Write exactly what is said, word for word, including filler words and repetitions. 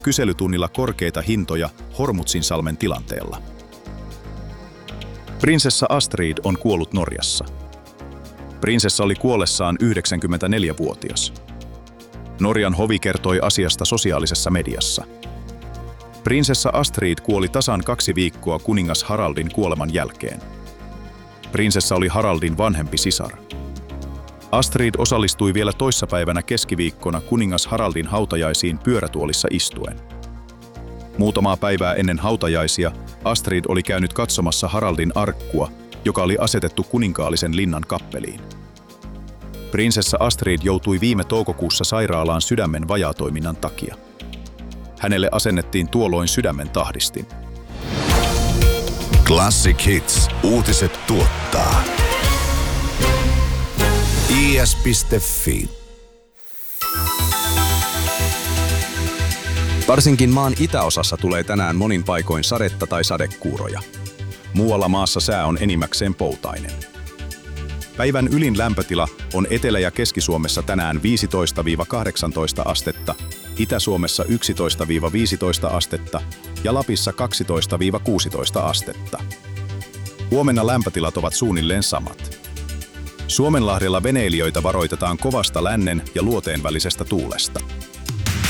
kyselytunnilla korkeita hintoja Hormuzin-salmen tilanteella. Prinsessa Astrid on kuollut Norjassa. Prinsessa oli kuollessaan yhdeksänkymmentäneljävuotias. Norjan hovi kertoi asiasta sosiaalisessa mediassa. Prinsessa Astrid kuoli tasan kaksi viikkoa kuningas Haraldin kuoleman jälkeen. Prinsessa oli Haraldin vanhempi sisar. Astrid osallistui vielä toissapäivänä keskiviikkona kuningas Haraldin hautajaisiin pyörätuolissa istuen. Muutamaa päivää ennen hautajaisia Astrid oli käynyt katsomassa Haraldin arkkua, joka oli asetettu kuninkaallisen linnan kappeliin. Prinsessa Astrid joutui viime toukokuussa sairaalaan sydämen vajaatoiminnan takia. Hänelle asennettiin tuolloin sydämen tahdistin. Classic Hits uutiset tuottaa i s piste f i. Varsinkin maan itäosassa tulee tänään monin paikoin sadetta tai sadekuuroja. Muualla maassa sää on enimmäkseen poutainen. Päivän ylin lämpötila on Etelä- ja Keski-Suomessa tänään viisitoista kahdeksantoista astetta, Itä-Suomessa yksitoista viisitoista astetta ja Lapissa kaksitoista kuusitoista astetta. Huomenna lämpötilat ovat suunnilleen samat. Suomenlahdella veneilijöitä varoitetaan kovasta lännen ja luoteen välisestä tuulesta.